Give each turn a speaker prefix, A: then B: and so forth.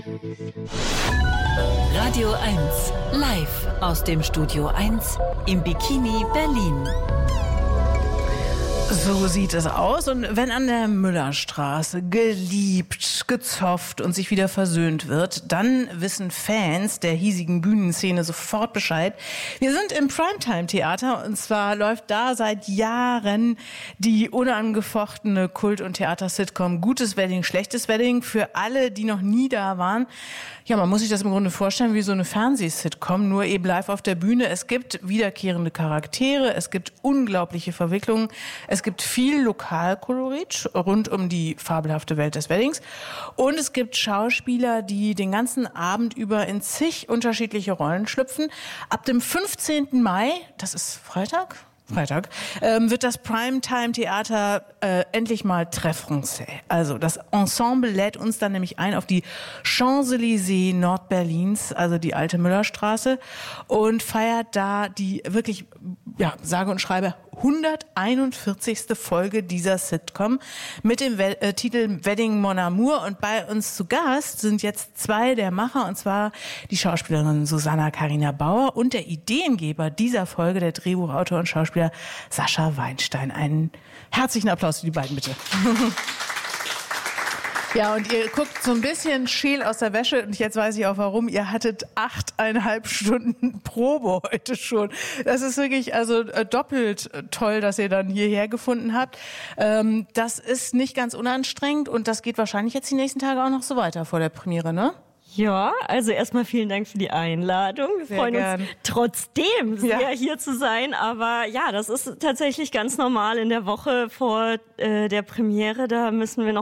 A: Radio 1, live aus dem Studio 1 im Bikini Berlin.
B: So sieht es aus. Und wenn an der Müllerstraße geliebt, gezofft und sich wieder versöhnt wird, dann wissen Fans der hiesigen Bühnenszene sofort Bescheid. Wir sind im Primetime-Theater und zwar läuft da seit Jahren die unangefochtene Kult- und Theater-Sitcom Gutes Wedding, Schlechtes Wedding. Für alle, die noch nie da waren, ja, man muss sich das im Grunde vorstellen wie so eine Fernseh-Sitcom, nur eben live auf der Bühne. Es gibt wiederkehrende Charaktere, es gibt unglaubliche Verwicklungen, es gibt viel Lokalkolorit rund um die fabelhafte Welt des Weddings und es gibt Schauspieler, die den ganzen Abend über in zig unterschiedliche Rollen schlüpfen. Ab dem 15. Mai, das ist Freitag, wird das Primetime-Theater endlich mal très français. Also das Ensemble lädt uns dann nämlich ein auf die Champs-Élysées Nordberlins, also die alte Müllerstraße, und feiert da die wirklich, ja, sage und schreibe 141. Folge dieser Sitcom mit dem Titel Wedding Mon Amour. Und bei uns zu Gast sind jetzt zwei der Macher, und zwar die Schauspielerin Susanna Karina Bauer und der Ideengeber dieser Folge, der Drehbuchautor und Schauspieler Sascha Weinstein. Einen herzlichen Applaus für die beiden, bitte. Ja, und ihr guckt so ein bisschen scheel aus der Wäsche und jetzt weiß ich auch warum. Ihr hattet 8,5 Stunden Probe heute schon. Das ist wirklich also doppelt toll, dass ihr dann hierher gefunden habt. Das ist nicht ganz unanstrengend und das geht wahrscheinlich jetzt die nächsten Tage auch noch so weiter vor der Premiere, ne?
C: Ja, also erstmal vielen Dank für die Einladung. Wir freuen uns trotzdem sehr, hier zu sein. Aber ja, das ist tatsächlich ganz normal in der Woche vor der Premiere. Da müssen wir noch